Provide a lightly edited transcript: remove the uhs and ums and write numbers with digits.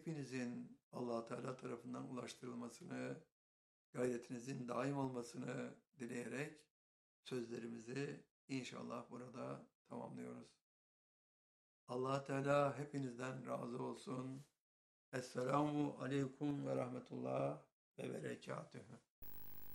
hepinizin Allah Teala tarafından ulaştırılmasını, gayretinizin daim olmasını dileyerek sözlerimizi inşallah burada tamamlıyoruz. Allah Teala hepinizden razı olsun. Esselamu aleyküm ve rahmetullah ve berekatühü.